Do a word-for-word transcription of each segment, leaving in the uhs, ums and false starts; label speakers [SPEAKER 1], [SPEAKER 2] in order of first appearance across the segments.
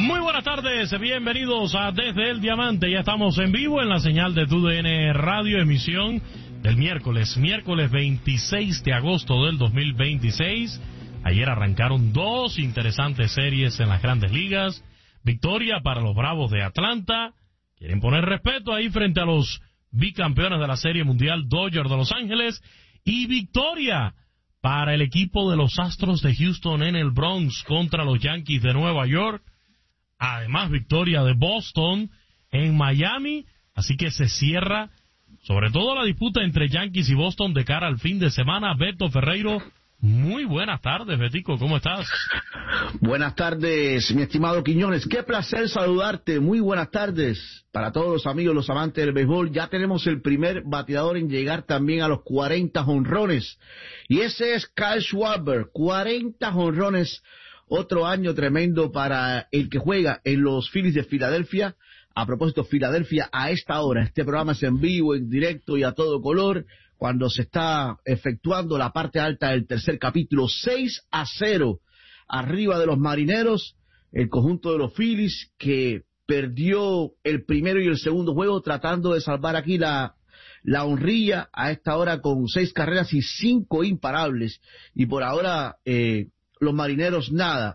[SPEAKER 1] Muy buenas tardes, bienvenidos a Desde el Diamante. Ya estamos en vivo en la señal de T U D N Radio, emisión del miércoles, miércoles veintiséis de agosto del dos mil veintiséis. Ayer arrancaron dos interesantes series en las grandes ligas. Victoria para los Bravos de Atlanta. Quieren poner respeto ahí frente a los bicampeones de la Serie Mundial Dodgers de Los Ángeles. Y victoria para el equipo de los Astros de Houston en el Bronx contra los Yankees de Nueva York. Además, victoria de Boston en Miami. Así que se cierra sobre todo la disputa entre Yankees y Boston de cara al fin de semana. Beto Ferreiro, muy buenas tardes, Betico, ¿cómo estás?
[SPEAKER 2] Buenas tardes, mi estimado Quiñones. Qué placer saludarte. Muy buenas tardes para todos los amigos, los amantes del béisbol. Ya tenemos el primer bateador en llegar también a los cuarenta jonrones. Y ese es Kyle Schwarber. cuarenta jonrones. Otro año tremendo para el que juega en los Phillies de Filadelfia. A propósito, Filadelfia a esta hora. Este programa es en vivo, en directo y a todo color. Cuando se está efectuando la parte alta del tercer capítulo, seis a cero arriba de los Marineros, el conjunto de los Phillies que perdió el primero y el segundo juego tratando de salvar aquí la, la honrilla a esta hora con seis carreras y cinco imparables. Y por ahora eh, los Marineros nada,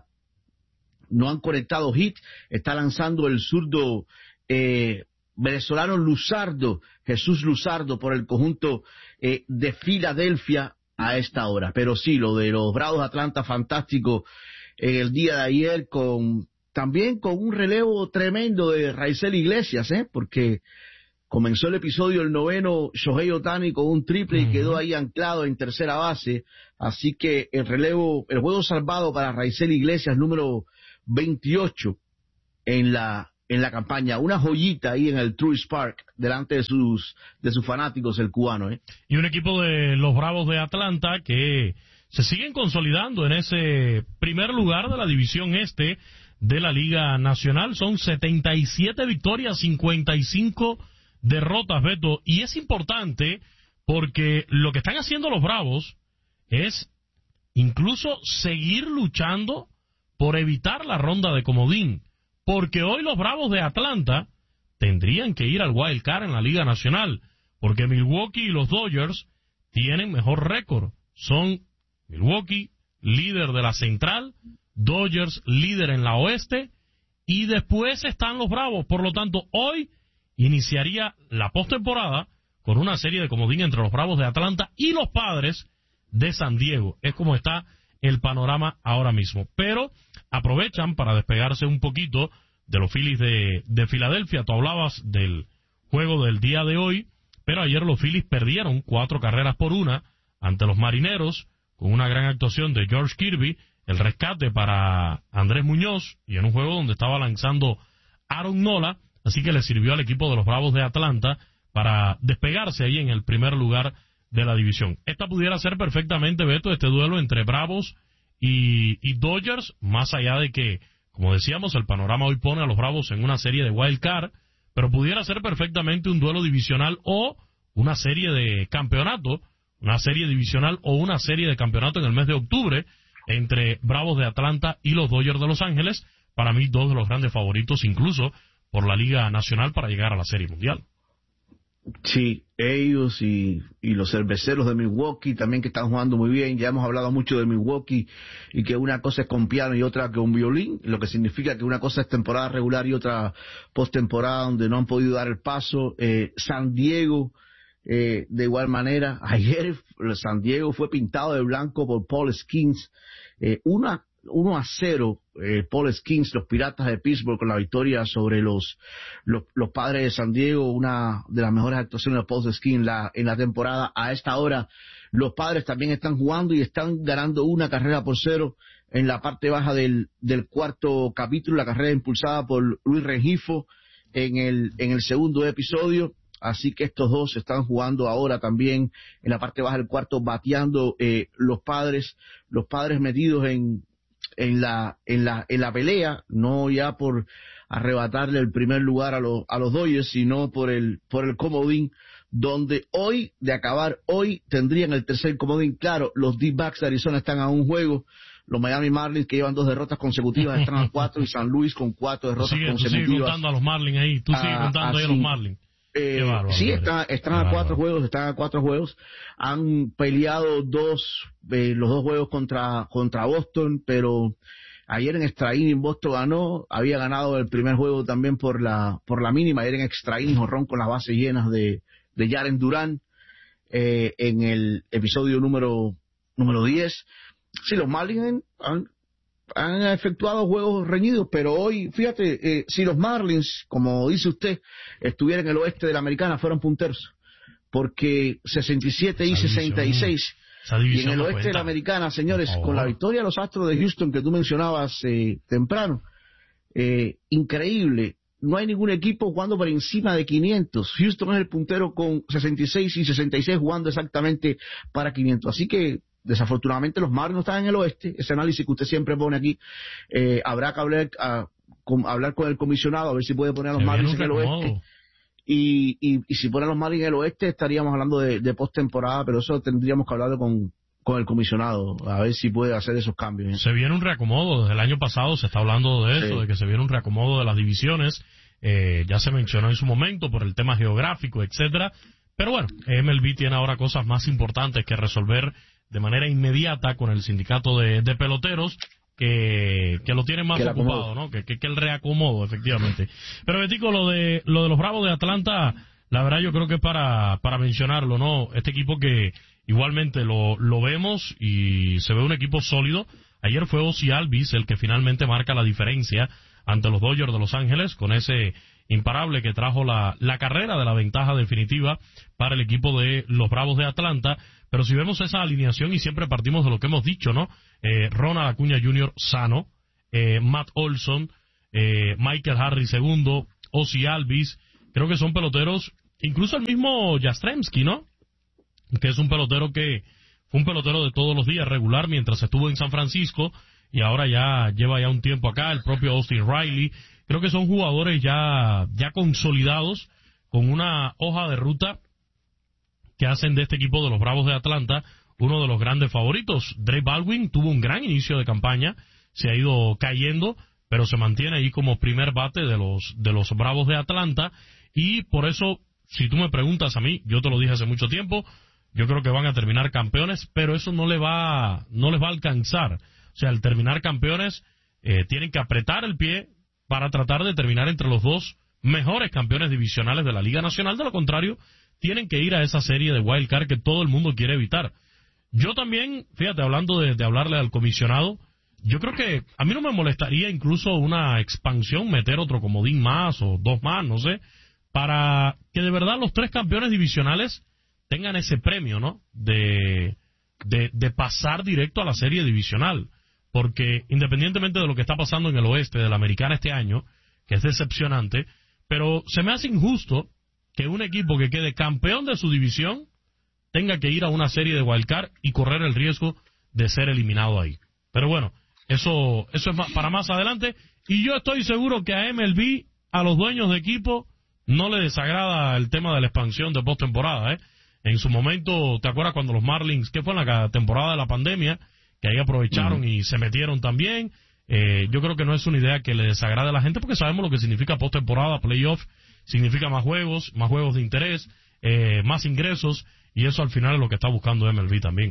[SPEAKER 2] no han conectado hit. Está lanzando el zurdo eh, venezolano Luzardo, Jesús Luzardo, por el conjunto eh, de Filadelfia a esta hora. Pero sí, lo de los Bravos de Atlanta, fantástico en el día de ayer, con también con un relevo tremendo de Raisel Iglesias, ¿eh? porque comenzó el episodio el noveno Shohei Ohtani con un triple y quedó ahí anclado en tercera base. Así que el relevo, el juego salvado para Raisel Iglesias, número veintiocho en la en la campaña, una joyita ahí en el Truist Park delante de sus de sus fanáticos, el cubano, ¿eh?
[SPEAKER 1] Y un equipo de los Bravos de Atlanta que se siguen consolidando en ese primer lugar de la división este de la Liga Nacional. Son setenta y siete victorias, cincuenta y cinco derrotas, Beto, y es importante porque lo que están haciendo los Bravos es incluso seguir luchando por evitar la ronda de comodín, porque hoy los Bravos de Atlanta tendrían que ir al Wild Card en la Liga Nacional, porque Milwaukee y los Dodgers tienen mejor récord. Son Milwaukee, líder de la Central, Dodgers, líder en la Oeste, y después están los Bravos. Por lo tanto, hoy iniciaría la postemporada con una serie de comodín entre los Bravos de Atlanta y los Padres de San Diego. Es como está el panorama ahora mismo. Pero aprovechan para despegarse un poquito de los Phillies de, de Filadelfia. Tú hablabas del juego del día de hoy, pero ayer los Phillies perdieron cuatro carreras por una ante los Marineros, con una gran actuación de George Kirby, el rescate para Andrés Muñoz, y en un juego donde estaba lanzando Aaron Nola, así que le sirvió al equipo de los Bravos de Atlanta para despegarse ahí en el primer lugar de la división. Esta pudiera ser perfectamente, Beto, este duelo entre Bravos y, y Dodgers, más allá de que, como decíamos, el panorama hoy pone a los Bravos en una serie de wild card, pero pudiera ser perfectamente un duelo divisional o una serie de campeonato, una serie divisional o una serie de campeonato en el mes de octubre entre Bravos de Atlanta y los Dodgers de Los Ángeles. Para mí, dos de los grandes favoritos, incluso por la Liga Nacional, para llegar a la Serie Mundial.
[SPEAKER 2] Sí, ellos y, y los cerveceros de Milwaukee también, que están jugando muy bien. Ya hemos hablado mucho de Milwaukee y que una cosa es con piano y otra con violín, lo que significa que una cosa es temporada regular y otra postemporada donde no han podido dar el paso. eh, San Diego, eh, de igual manera, ayer San Diego fue pintado de blanco por Paul Skeens, eh, una uno a cero, eh, Paul Skeens, los Piratas de Pittsburgh, con la victoria sobre los, los los Padres de San Diego, una de las mejores actuaciones de Paul Skeens la, en la temporada. A esta hora los Padres también están jugando y están ganando una carrera por cero en la parte baja del, del cuarto capítulo, la carrera impulsada por Luis Rengifo en el, en el segundo episodio. Así que estos dos están jugando ahora también en la parte baja del cuarto, bateando eh, los Padres, los Padres metidos en en la en la en la pelea, no ya por arrebatarle el primer lugar a los a los Dodgers, sino por el por el comodín, donde hoy, de acabar hoy, tendrían el tercer comodín. Claro, los D-backs de Arizona están a un juego, Los Miami Marlins, que llevan dos derrotas consecutivas, están a cuatro, y San Luis con cuatro derrotas
[SPEAKER 1] sigue,
[SPEAKER 2] consecutivas.
[SPEAKER 1] Tú sigues contando a los Marlins ahí, tú sigues contando ahí a los Marlins.
[SPEAKER 2] Eh, bárbaro, sí, está, están a cuatro juegos, están a cuatro juegos. Han peleado dos, eh, los dos juegos contra, contra Boston, pero ayer en extra inning Boston ganó, había ganado el primer juego también por la, por la mínima. Ayer en extra inning, jonrón con las bases llenas de, de Jaren Duran, eh, en el episodio número, número diez. Sí, los Marlins han, han efectuado juegos reñidos, pero hoy, fíjate, eh, si los Marlins, como dice usted, estuvieran en el oeste de la Americana, fueran punteros, porque sesenta y siete y sesenta y seis, y en el oeste de la Americana, señores, con la victoria de los Astros de Houston que tú mencionabas eh, temprano, eh, increíble, no hay ningún equipo jugando por encima de quinientos. Houston es el puntero con sesenta y seis y sesenta y seis jugando exactamente para quinientos, así que desafortunadamente los Marlins no están en el oeste. Ese análisis que usted siempre pone aquí, eh, habrá que hablar, a, con, hablar con el comisionado a ver si puede poner a los Marlins en el oeste. Y, y, y si pone a los Marlins en el oeste estaríamos hablando de, de postemporada, pero eso tendríamos que hablarlo con, con el comisionado, a ver si puede hacer esos cambios, ¿eh?
[SPEAKER 1] Se viene un reacomodo, desde el año pasado se está hablando de eso, sí, de que se viene un reacomodo de las divisiones, eh, ya se mencionó en su momento por el tema geográfico, etcétera, pero bueno, M L B tiene ahora cosas más importantes que resolver de manera inmediata con el sindicato de, de peloteros, que, que lo tienen más que ocupado, ¿no? Que, que, que el reacomodo, efectivamente. Pero, Betico, lo de, lo de los Bravos de Atlanta, la verdad yo creo que es para, para mencionarlo, ¿no? Este equipo que igualmente lo, lo vemos y se ve un equipo sólido. Ayer fue Ozzie Albies el que finalmente marca la diferencia ante los Dodgers de Los Ángeles con ese imparable que trajo la, la carrera de la ventaja definitiva para el equipo de los Bravos de Atlanta. Pero si vemos esa alineación y siempre partimos de lo que hemos dicho, ¿no? Eh, Ronald Acuña junior sano, eh, Matt Olson, eh, Michael Harris segundo, Ozzie Albies, creo que son peloteros, incluso el mismo Jastrzemski, ¿no? Que es un pelotero que fue un pelotero de todos los días regular mientras estuvo en San Francisco y ahora ya lleva ya un tiempo acá, el propio Austin Riley. Creo que son jugadores ya, ya consolidados con una hoja de ruta que hacen de este equipo de los Bravos de Atlanta uno de los grandes favoritos. Drake Baldwin tuvo un gran inicio de campaña, se ha ido cayendo, pero se mantiene ahí como primer bate de los de los Bravos de Atlanta, y por eso, si tú me preguntas a mí, yo te lo dije hace mucho tiempo, yo creo que van a terminar campeones, pero eso no le va, no les va a alcanzar. O sea, al terminar campeones, eh, tienen que apretar el pie para tratar de terminar entre los dos mejores campeones divisionales de la Liga Nacional. De lo contrario, tienen que ir a esa serie de wild card que todo el mundo quiere evitar. Yo también, fíjate, hablando de, de hablarle al comisionado, yo creo que a mí no me molestaría incluso una expansión, meter otro comodín más o dos más, no sé, para que de verdad los tres campeones divisionales tengan ese premio, ¿no? De, de, de pasar directo a la serie divisional. Porque independientemente de lo que está pasando en el oeste de la Americana este año, que es decepcionante, pero se me hace injusto que un equipo que quede campeón de su división tenga que ir a una serie de wildcard y correr el riesgo de ser eliminado ahí. Pero bueno, eso eso es más, para más adelante, y yo estoy seguro que a M L B, a los dueños de equipo, no le desagrada el tema de la expansión de postemporada, ¿eh? En su momento, ¿te acuerdas cuando los Marlins, que fue en la temporada de la pandemia, que ahí aprovecharon uh-huh. y se metieron también? Eh, yo creo que no es una idea que le desagrade a la gente, porque sabemos lo que significa postemporada, playoff, significa más juegos, más juegos de interés, eh, más ingresos, y eso al final es lo que está buscando M L B también.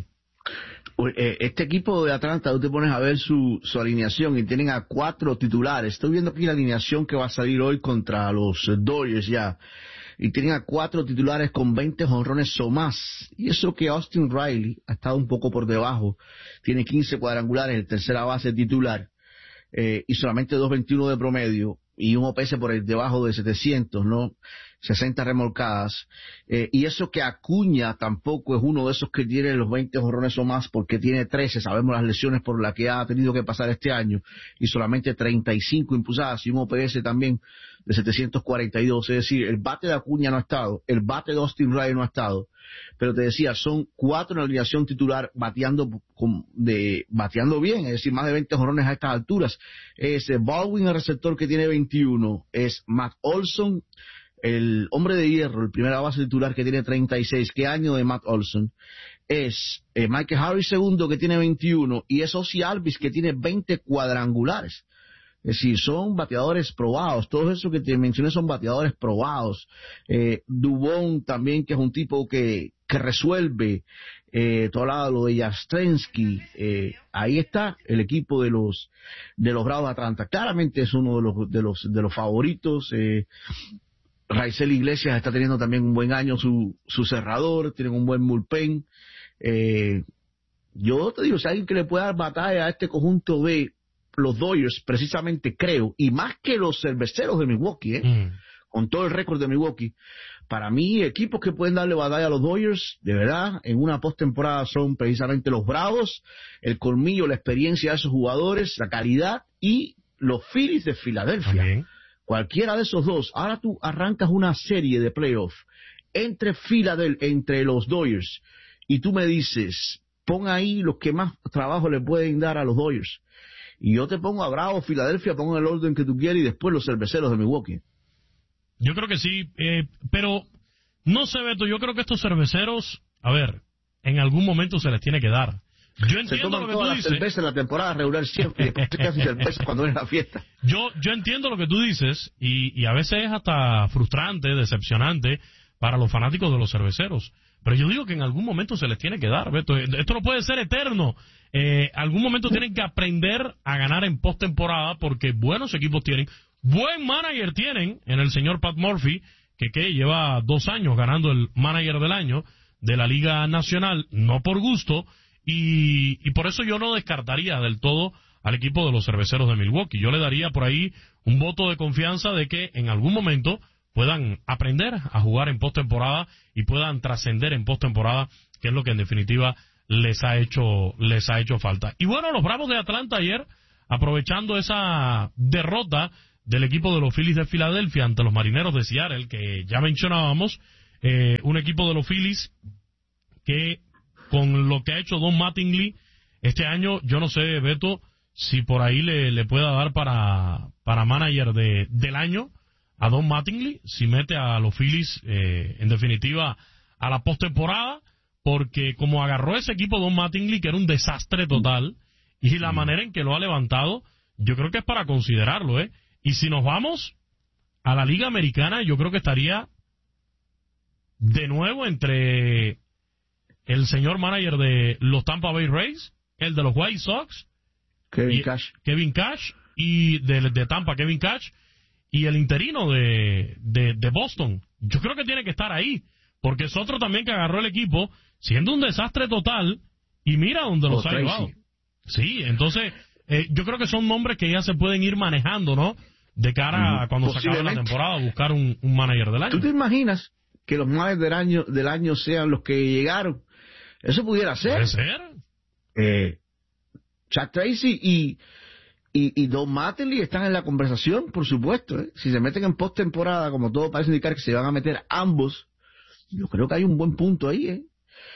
[SPEAKER 2] Este equipo de Atlanta, tú te pones a ver su, su alineación y tienen a cuatro titulares. Estoy viendo aquí la alineación que va a salir hoy contra los Dodgers ya. Y tienen a cuatro titulares con veinte jonrones o más. Y eso que Austin Riley ha estado un poco por debajo. Tiene quince cuadrangulares, el tercera base titular. Eh, y solamente dos veintiuno de promedio. Y un O P S por el debajo de setecientos, ¿no? sesenta remolcadas. Eh, y eso que Acuña tampoco es uno de esos que tiene los veinte jonrones o más, porque tiene trece, sabemos las lesiones por las que ha tenido que pasar este año, y solamente treinta y cinco impulsadas, y un O P S también de setecientos cuarenta y dos. Es decir, el bate de Acuña no ha estado, el bate de Austin Riley no ha estado, pero te decía, son cuatro en la alineación titular bateando con, de, bateando bien, es decir, más de veinte jonrones a estas alturas. Es Baldwin, el receptor, que tiene veintiuno, es Matt Olson, el hombre de hierro, el primera base titular que tiene treinta y seis, ¿qué año de Matt Olson? Es eh, Michael Harris segundo que tiene veintiuno y es Ozzie Albies que tiene veinte cuadrangulares. Es decir, son bateadores probados, todos esos que te mencioné son bateadores probados. Eh, Dubón también, que es un tipo que, que resuelve, eh, todo lo de Yastrzemski, eh, ahí está el equipo de los de los Bravos de Atlanta. Claramente es uno de los de los de los favoritos. eh, Raisel Iglesias está teniendo también un buen año su, su cerrador, tienen un buen bullpen. Eh, yo te digo, si alguien que le pueda dar batalla a este conjunto de los Dodgers, precisamente creo, y más que los Cerveceros de Milwaukee, ¿eh? Mm. con todo el récord de Milwaukee, para mí, equipos que pueden darle batalla a los Dodgers, de verdad, en una postemporada son precisamente los Bravos, el colmillo, la experiencia de esos jugadores, la calidad, y los Phillies de Filadelfia. Okay. Cualquiera de esos dos. Ahora tú arrancas una serie de playoffs entre Filadelfia, entre los Dodgers, y tú me dices, pon ahí los que más trabajo le pueden dar a los Dodgers. Y yo te pongo a Bravo, Filadelfia, pongo en el orden que tú quieras y después los Cerveceros de Milwaukee.
[SPEAKER 1] Yo creo que sí, eh, pero no sé, Beto, yo creo que estos cerveceros, a ver, en algún momento se les tiene que dar. Yo entiendo
[SPEAKER 2] se toman
[SPEAKER 1] lo que
[SPEAKER 2] todas
[SPEAKER 1] tú
[SPEAKER 2] las
[SPEAKER 1] dices.
[SPEAKER 2] cervezas en la temporada regular siempre y después te quedas sin cerveza cuando viene la fiesta.
[SPEAKER 1] Yo, yo entiendo lo que tú dices y, y a veces es hasta frustrante, decepcionante para los fanáticos de los cerveceros. Pero yo digo que en algún momento se les tiene que dar, Beto. Esto no puede ser eterno. Eh, algún momento tienen que aprender a ganar en postemporada porque buenos equipos tienen, buen manager tienen en el señor Pat Murphy, que, que lleva dos años ganando el manager del año de la Liga Nacional, no por gusto, y, y por eso yo no descartaría del todo al equipo de los Cerveceros de Milwaukee. Yo le daría por ahí un voto de confianza de que en algún momento puedan aprender a jugar en postemporada y puedan trascender en postemporada, que es lo que en definitiva les ha hecho les ha hecho falta. Y bueno, los Bravos de Atlanta ayer, aprovechando esa derrota del equipo de los Phillies de Filadelfia ante los Marineros de Seattle, que ya mencionábamos, eh, un equipo de los Phillies que con lo que ha hecho Don Mattingly este año, yo no sé, Beto, si por ahí le, le pueda dar para, para manager de, del año a Don Mattingly, si mete a los Phillies, eh, en definitiva, a la postemporada, porque como agarró ese equipo Don Mattingly, que era un desastre total, y la manera en que lo ha levantado, yo creo que es para considerarlo, ¿eh? Y si nos vamos a la Liga Americana, yo creo que estaría de nuevo entre el señor manager de los Tampa Bay Rays, el de los White Sox,
[SPEAKER 2] Kevin
[SPEAKER 1] y,
[SPEAKER 2] Cash,
[SPEAKER 1] Kevin Cash, y de, de Tampa, Kevin Cash, y el interino de, de, de Boston. Yo creo que tiene que estar ahí, porque es otro también que agarró el equipo, siendo un desastre total, y mira dónde los ha llevado. Sí, entonces, eh, yo creo que son nombres que ya se pueden ir manejando, ¿no? De cara a cuando se acabe la temporada, buscar un, un manager del año.
[SPEAKER 2] ¿Tú te imaginas que los managers del año, del año sean los que llegaron? Eso pudiera ser.
[SPEAKER 1] ¿Puede ser?
[SPEAKER 2] Eh, Chuck Tracy y, y, y Don Mattingly están en la conversación, por supuesto. ¿eh? Si se meten en postemporada, como todo parece indicar que se van a meter ambos, yo creo que hay un buen punto ahí, ¿eh?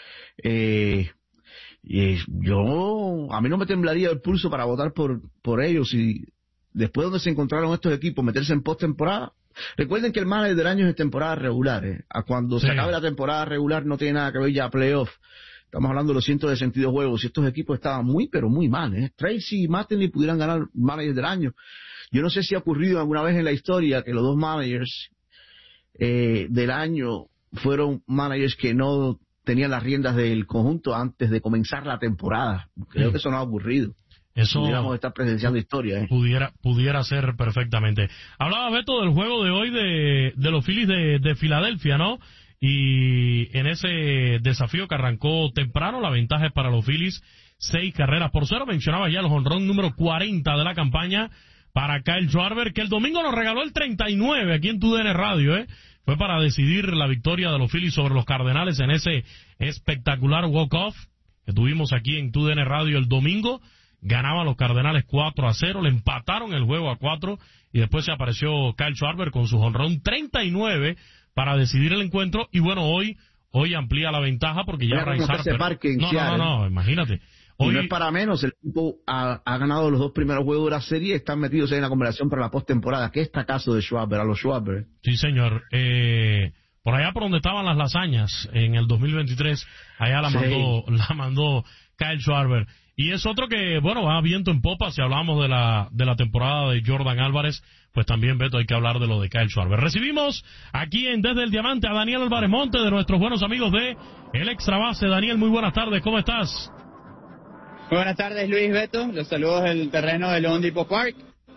[SPEAKER 2] Eh, y yo, a mí no me temblaría el pulso para votar por, por ellos y después donde se encontraron estos equipos meterse en postemporada. Recuerden que el manager del año es temporada regular, ¿eh? A cuando sí. se acabe la temporada regular no tiene nada que ver ya playoff. Estamos hablando de los cientos de sesenta y dos juegos y estos equipos estaban muy pero muy mal, ¿eh? Tracy y Mattingly pudieran ganar manager del año. Yo no sé si ha ocurrido alguna vez en la historia que los dos managers eh, del año fueron managers que no tenían las riendas del conjunto antes de comenzar la temporada. Creo sí. que eso no ha ocurrido.
[SPEAKER 1] Eso
[SPEAKER 2] pudiéramos estar presenciando historia, ¿eh?
[SPEAKER 1] Pudiera, pudiera ser perfectamente. Hablaba Beto del juego de hoy de, de los Phillies de, de Filadelfia, ¿no? Y en ese desafío que arrancó temprano, la ventaja es para los Phillies, seis carreras por cero. Mencionaba ya el jonrón número cuarenta de la campaña para Kyle Schwarber, que el domingo nos regaló el treinta y nueve aquí en Tu D N Radio, ¿eh? Fue para decidir la victoria de los Phillies sobre los Cardenales en ese espectacular walk-off que tuvimos aquí en Tu D N Radio el domingo. Ganaban los Cardenales cuatro a cero, le empataron el juego a cuatro y después se apareció Kyle Schwarber con su jonrón treinta y nueve para decidir el encuentro y bueno, hoy hoy amplía la ventaja porque ya Bryce Harper...
[SPEAKER 2] No,
[SPEAKER 1] no, no, no, imagínate.
[SPEAKER 2] Hoy, y no es para menos, el equipo ha, ha ganado los dos primeros juegos de la serie y están metidos en la conversación para la postemporada. ¿Qué está caso de Schwarber, a los Schwarber?
[SPEAKER 1] Sí, señor. Eh, por allá por donde estaban las lasañas en el dos mil veintitrés, allá la sí. mandó la mandó Kyle Schwarber. Y es otro que, bueno, va viento en popa. Si hablamos de la de la temporada de Jordan Álvarez, pues también, Beto, hay que hablar de lo de Kyle Schwarber. Recibimos aquí en Desde el Diamante a Daniel Álvarez Monte, de nuestros buenos amigos de El Extra Base. Daniel, muy buenas tardes, ¿cómo estás?
[SPEAKER 3] Muy buenas tardes, Luis, Beto. Los saludos del terreno del Home Depot Park.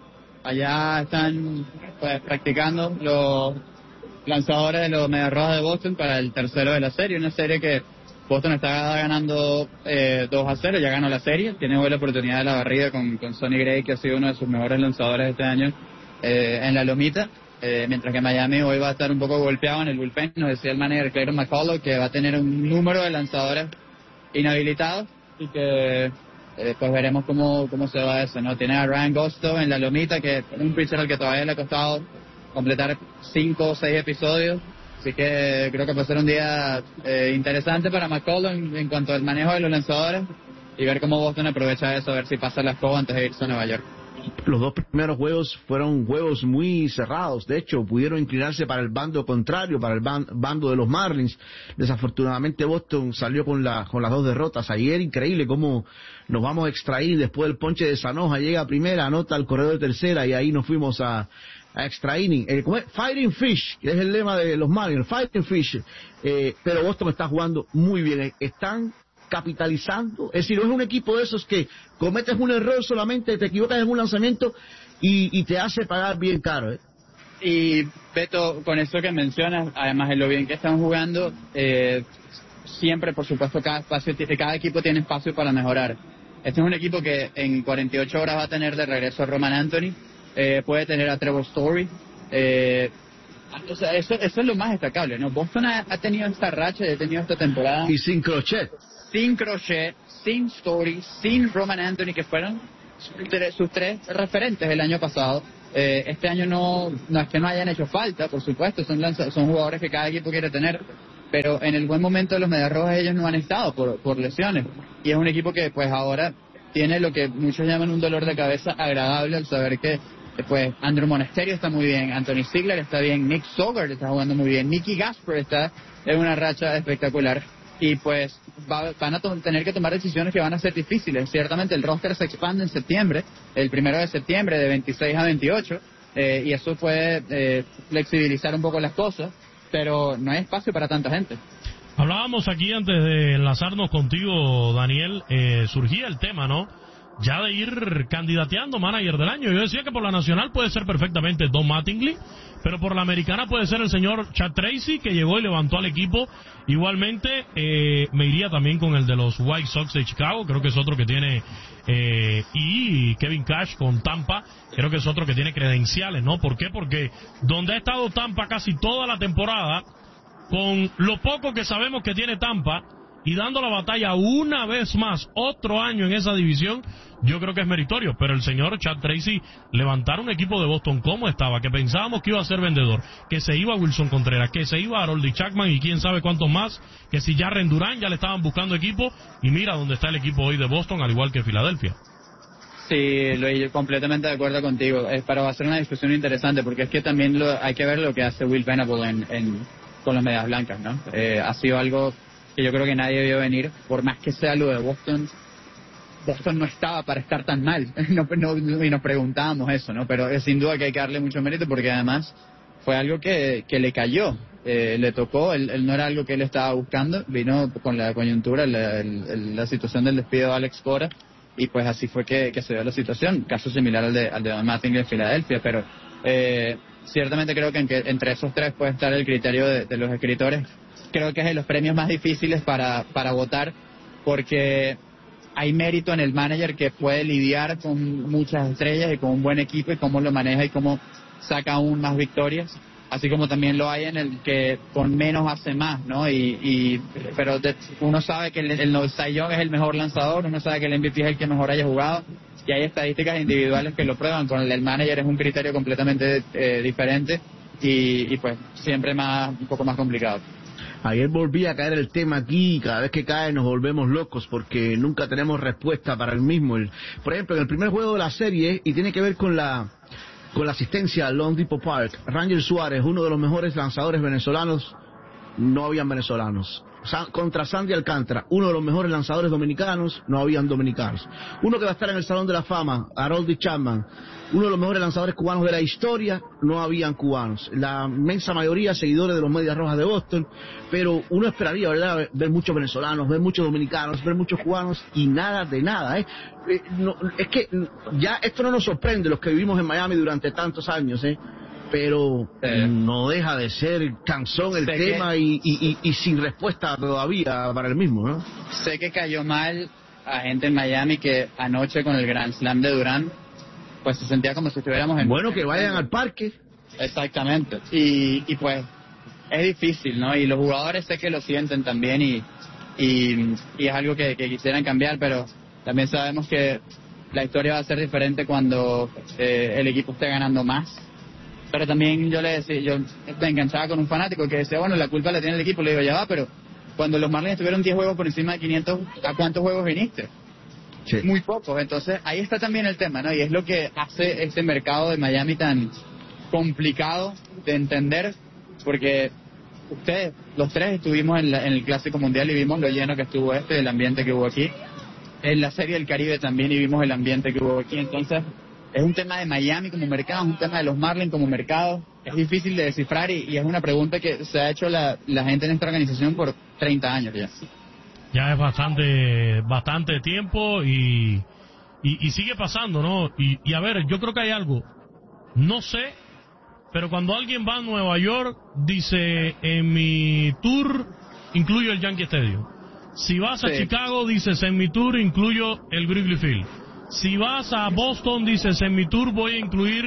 [SPEAKER 3] Allá están pues practicando los lanzadores de los Medias Rojas de Boston para el tercero de la serie. Una serie que Boston está ganando eh, dos a cero, ya ganó la serie. Tiene hoy la oportunidad de la barrida con, con Sonny Gray, que ha sido uno de sus mejores lanzadores este año eh, en la lomita. Eh, mientras que Miami hoy va a estar un poco golpeado en el bullpen. Nos decía el manager Clayton McCullough que va a tener un número de lanzadores inhabilitados y que eh, pues veremos cómo cómo se va eso, ¿no? Tiene a Ryan Gosto en la lomita, que es un pitcher al que todavía le ha costado completar cinco o seis episodios, así que creo que va a ser un día eh, interesante para McCullough en, en cuanto al manejo de los lanzadores y ver cómo Boston aprovecha eso, a ver si pasa la escoba antes de irse a Nueva York.
[SPEAKER 2] Los dos primeros juegos fueron juegos muy cerrados. De hecho, pudieron inclinarse para el bando contrario, para el ban- bando de los Marlins. Desafortunadamente, Boston salió con, la, con las dos derrotas. Ayer, increíble cómo nos vamos a extraer después del ponche de Sanoja. Llega a primera, anota el corredor de tercera y ahí nos fuimos a, a extra inning. Eh, Fighting Fish, que es el lema de los Marlins, Fighting Fish. Eh, pero Boston está jugando muy bien. Están capitalizando, es decir, no es un equipo de esos que cometes un error solamente, te equivocas en un lanzamiento y, y te hace pagar bien caro, ¿eh?
[SPEAKER 3] Y Beto, con eso que mencionas, además de lo bien que están jugando, eh, siempre, por supuesto, cada espacio, cada equipo tiene espacio para mejorar. Este es un equipo que en cuarenta y ocho horas va a tener de regreso a Roman Anthony, eh, puede tener a Trevor Story, eh, o sea, eso, eso es lo más destacable, ¿no? Boston ha, ha tenido esta racha, ha tenido esta temporada.
[SPEAKER 2] Y sin Crochet.
[SPEAKER 3] Sin Crochet, sin Story, sin Roman Anthony, que fueron sus tres referentes el año pasado. Eh, este año no, no es que no hayan hecho falta, por supuesto, son, lanza, son jugadores que cada equipo quiere tener, pero en el buen momento de los Medias Rojas ellos no han estado por, por lesiones. Y es un equipo que pues ahora tiene lo que muchos llaman un dolor de cabeza agradable al saber que pues Andrew Monasterio está muy bien, Anthony Ziegler está bien, Nick Sogard está jugando muy bien, Nicky Gasper está en una racha espectacular. Y pues va, van a to- tener que tomar decisiones que van a ser difíciles. Ciertamente el roster se expande en septiembre, el primero de septiembre, de veintiséis a veintiocho, eh, y eso puede eh, flexibilizar un poco las cosas, pero no hay espacio para tanta gente.
[SPEAKER 1] Hablábamos aquí antes de enlazarnos contigo, Daniel, eh, surgía el tema, ¿no? Ya de ir candidateando manager del año. Yo decía que por la nacional puede ser perfectamente Don Mattingly, pero por la americana puede ser el señor Chad Tracy, que llegó y levantó al equipo. Igualmente, eh, me iría también con el de los White Sox de Chicago, creo que es otro que tiene, eh, y Kevin Cash con Tampa, creo que es otro que tiene credenciales, ¿no? ¿Por qué? Porque donde ha estado Tampa casi toda la temporada, con lo poco que sabemos que tiene Tampa, y dando la batalla una vez más, otro año en esa división, yo creo que es meritorio. Pero el señor Chad Tracy, levantar un equipo de Boston como estaba, que pensábamos que iba a ser vendedor, que se iba Wilson Contreras, que se iba Harold Chapman y quién sabe cuántos más, que si ya Rendurán ya le estaban buscando equipo, y mira dónde está el equipo hoy de Boston, al igual que Filadelfia.
[SPEAKER 3] Sí, Luis, completamente de acuerdo contigo. Es para hacer una discusión interesante, porque es que también lo, hay que ver lo que hace Will Venable en, en, con las Medias Blancas, ¿no? Eh, ha sido algo que yo creo que nadie vio venir, por más que sea lo de Boston. Boston no estaba para estar tan mal, no, no, y nos preguntábamos eso, ¿no? Pero es sin duda que hay que darle mucho mérito, porque además fue algo que, que le cayó, eh, le tocó, él, él no era algo que él estaba buscando, vino con la coyuntura, la, el, la situación del despido de Alex Cora, y pues así fue que, que se dio la situación, caso similar al de, al de Don Mattingly en Filadelfia, pero eh, ciertamente creo que, en que entre esos tres puede estar el criterio de, de los escritores. Creo que es de los premios más difíciles para, para votar, porque hay mérito en el manager que puede lidiar con muchas estrellas y con un buen equipo y cómo lo maneja y cómo saca aún más victorias, así como también lo hay en el que con menos hace más, ¿no? Y, y pero de, uno sabe que el, el Cy Young es el mejor lanzador, uno sabe que el M V P es el que mejor haya jugado, y hay estadísticas individuales que lo prueban. Con el, el manager es un criterio completamente eh, diferente y, y pues siempre más un poco más complicado.
[SPEAKER 2] Ayer volví a caer el tema aquí y cada vez que cae nos volvemos locos porque nunca tenemos respuesta para el mismo. El, por ejemplo, en el primer juego de la serie, y tiene que ver con la con la asistencia al Lone Depot Park, Ranger Suárez, uno de los mejores lanzadores venezolanos, no habían venezolanos. San, contra Sandy Alcántara, uno de los mejores lanzadores dominicanos, no habían dominicanos. Uno que va a estar en el Salón de la Fama, Harold Chapman, uno de los mejores lanzadores cubanos de la historia, no habían cubanos. La inmensa mayoría seguidores de los Medias Rojas de Boston, pero uno esperaría, ¿verdad?, ver muchos venezolanos, ver muchos dominicanos, ver muchos cubanos y nada de nada, ¿eh? eh no, es que ya esto no nos sorprende, los que vivimos en Miami durante tantos años, ¿eh? Pero eh, no deja de ser cansón el tema que, y, y, y, y sin respuesta todavía para el mismo, ¿no?
[SPEAKER 3] Sé que cayó mal a gente en Miami que anoche con el Grand Slam de Durán, pues se sentía como si estuviéramos en...
[SPEAKER 2] Bueno, que vayan al parque.
[SPEAKER 3] Exactamente. Y, y pues es difícil, ¿no? Y los jugadores sé que lo sienten también y, y, y es algo que, que quisieran cambiar, pero también sabemos que la historia va a ser diferente cuando eh, el equipo esté ganando más. Pero también yo le decía, yo me enganchaba con un fanático que decía, bueno, la culpa la tiene el equipo. Le digo, ya va, pero cuando los Marlins tuvieron diez juegos por encima de quinientos, ¿a cuántos juegos viniste? Sí. Muy pocos. Entonces, ahí está también el tema, ¿no? Y es lo que hace este mercado de Miami tan complicado de entender, porque ustedes, los tres, estuvimos en, la, en el Clásico Mundial y vimos lo lleno que estuvo este, el ambiente que hubo aquí. En la Serie del Caribe también y vimos el ambiente que hubo aquí. Entonces, es un tema de Miami como mercado, es un tema de los Marlins como mercado. Es difícil de descifrar y, y es una pregunta que se ha hecho la, la gente en esta organización por treinta años ya.
[SPEAKER 1] Ya es bastante bastante tiempo y, y, y sigue pasando, ¿no? Y, y a ver, yo creo que hay algo. No sé, pero cuando alguien va a Nueva York, dice, en mi tour incluyo el Yankee Stadium. Si vas a sí. Chicago, dices, en mi tour incluyo el Wrigley Field. Si vas a Boston, dices, en mi tour voy a incluir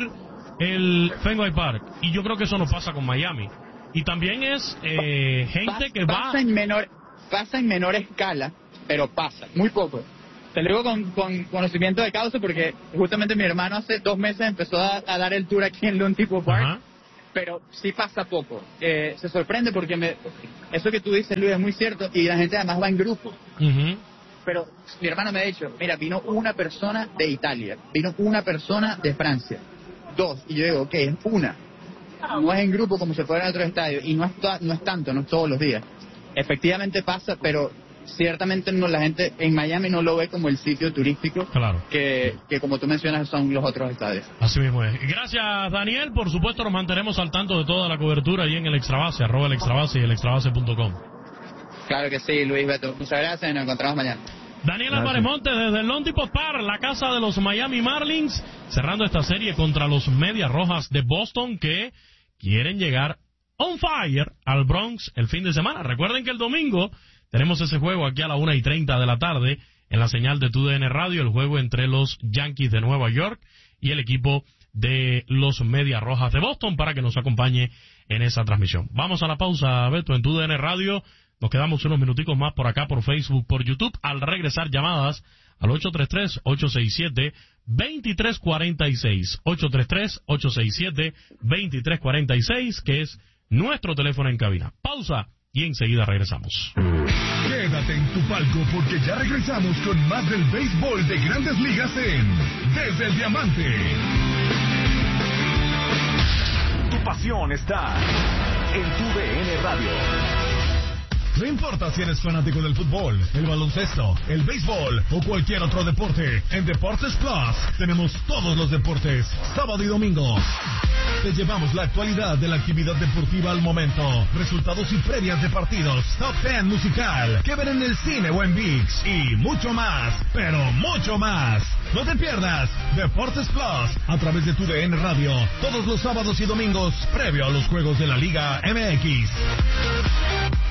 [SPEAKER 1] el Fenway Park. Y yo creo que eso no pasa con Miami. Y también es eh, gente
[SPEAKER 3] Pas,
[SPEAKER 1] que
[SPEAKER 3] pasa
[SPEAKER 1] va...
[SPEAKER 3] En menor, pasa en menor escala, pero pasa, muy poco. Te lo digo con, con conocimiento de causa porque justamente mi hermano hace dos meses empezó a, a dar el tour aquí en Lone Depot Park. Ajá. Pero sí pasa poco. Eh, se sorprende porque me, eso que tú dices, Luis, es muy cierto. Y la gente además va en grupo. Uh-huh. Pero mi hermano me ha dicho, mira, vino una persona de Italia, vino una persona de Francia, dos, y yo digo, ok, es una, no es en grupo como se fuera en otros estadios, y no es, to- no es tanto, no es todos los días. Efectivamente pasa, pero ciertamente no, la gente en Miami no lo ve como el sitio turístico
[SPEAKER 1] claro.
[SPEAKER 3] que, que como tú mencionas son los otros estadios.
[SPEAKER 1] Así mismo es. Gracias, Daniel, por supuesto nos mantenemos al tanto de toda la cobertura ahí en el Extrabase, arroba el Extrabase y el extrabase punto com.
[SPEAKER 3] Claro que sí, Luis Beto. Muchas gracias y nos encontramos mañana.
[SPEAKER 1] Daniel Álvarez Montes desde el Lone Depot Park, la casa de los Miami Marlins, cerrando esta serie contra los Medias Rojas de Boston que quieren llegar on fire al Bronx el fin de semana. Recuerden que el domingo tenemos ese juego aquí a la una y treinta de la tarde en la señal de T U D N Radio, el juego entre los Yankees de Nueva York y el equipo de los Medias Rojas de Boston para que nos acompañe en esa transmisión. Vamos a la pausa, Beto, en T U D N Radio. Nos quedamos unos minuticos más por acá, por Facebook, por YouTube. Al regresar, llamadas al ocho tres tres, ocho seis siete, dos tres cuatro seis. ocho tres tres, ocho seis siete, dos tres cuatro seis, que es nuestro teléfono en cabina. Pausa y enseguida regresamos.
[SPEAKER 4] Quédate en tu palco porque ya regresamos con más del béisbol de Grandes Ligas en Desde el Diamante. Tu pasión está en Tu D N Radio. No importa si eres fanático del fútbol, el baloncesto, el béisbol o cualquier otro deporte, en Deportes Plus tenemos todos los deportes, sábado y domingo. Te llevamos la actualidad de la actividad deportiva al momento, resultados y previas de partidos, top ten musical, que ver en el cine o en ViX y mucho más, pero mucho más. No te pierdas Deportes Plus a través de Tu D N Radio, todos los sábados y domingos previo a los juegos de la Liga M X.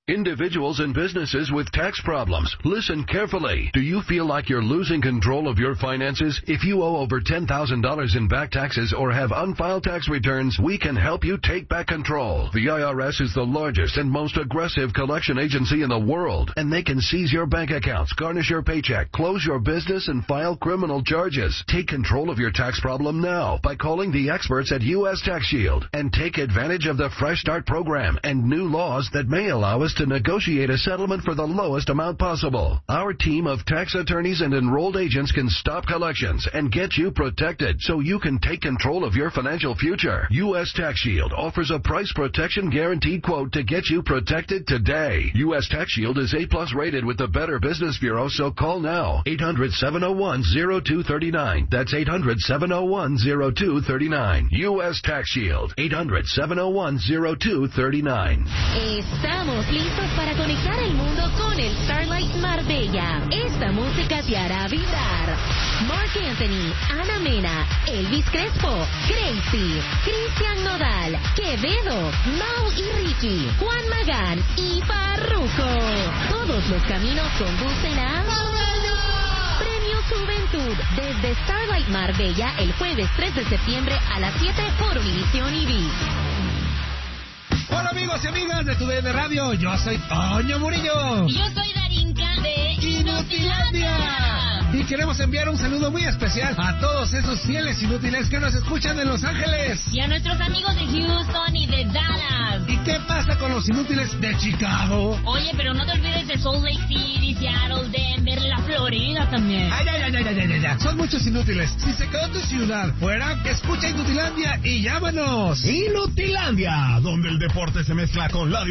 [SPEAKER 5] Individuals and businesses with tax problems, listen carefully. Do you feel like you're losing control of your finances? If you owe over ten thousand dollars in back taxes or have unfiled tax returns, we can help you take back control. The I R S is the largest and most aggressive collection agency in the world, and they can seize your bank accounts, garnish your paycheck, close your business, and file criminal charges. Take control of your tax problem now by calling the experts at U S Tax Shield and take advantage of the Fresh Start program and new laws that may allow us to negotiate a settlement for the lowest amount possible. Our team of tax attorneys and enrolled agents can stop collections and get you protected so you can take control of your financial future. U S Tax Shield offers a price protection guaranteed quote to get you protected today. U S Tax Shield is A plus rated with the Better Business Bureau, so call now. eight hundred, seven oh one, oh two three nine. That's eight hundred, seven oh one, oh two three nine. U S Tax Shield. eight hundred, seven oh one, oh two three nine.
[SPEAKER 6] Estamos listos para conectar el mundo con el Starlight Marbella. Esta música te hará vibrar. Mark Anthony, Ana Mena, Elvis Crespo, Crazy, Cristian Nodal, Quevedo, Mau y Ricky, Juan Magán y Farruko. Todos los caminos conducen a Premio Juventud desde Starlight Marbella el jueves tres de septiembre a las siete por Univisión y V I Z.
[SPEAKER 7] Hola amigos y amigas de tu D N Radio, yo soy Toño Murillo.
[SPEAKER 8] Y yo soy Darinka de Inutilandia.
[SPEAKER 7] Y queremos enviar un saludo muy especial a todos esos fieles inútiles que nos escuchan en Los Ángeles.
[SPEAKER 8] Y a nuestros amigos de Houston y de Dallas.
[SPEAKER 7] ¿Y qué pasa con los inútiles de Chicago?
[SPEAKER 8] Oye, pero no te olvides de Salt Lake City, Seattle, Denver, la Florida también.
[SPEAKER 7] Ay, ay, ay, ay, ay, ay, ay. Son muchos inútiles. Si se quedó tu ciudad fuera, escucha Inutilandia y llámanos.
[SPEAKER 4] Inutilandia, donde el deporte se mezcla con la